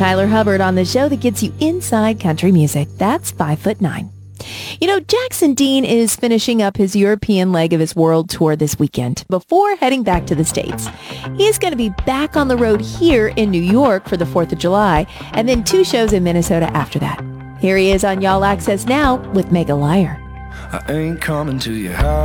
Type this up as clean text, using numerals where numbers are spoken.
Tyler Hubbard on the show that gets you inside country music. That's 5'9". You know, Jackson Dean is finishing up his European leg of his world tour this weekend before heading back to the States. He's going to be back on the road here in New York for the 4th of July and then 2 shows in Minnesota after that. Here he is on Y'all Access Now with Mega Liar. I ain't coming to your house.